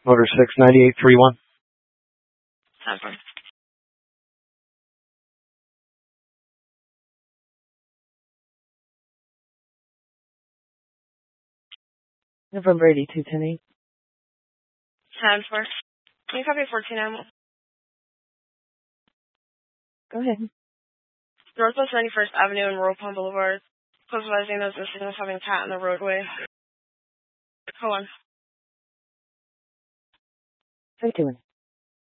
Motor 69831. Time. November 8210. Time for. Can you copy 14 animal? Go ahead. Northwest 91st Avenue and Rural Palm Boulevard. Publicizing those incidents having a cat in the roadway. Hold on. 321.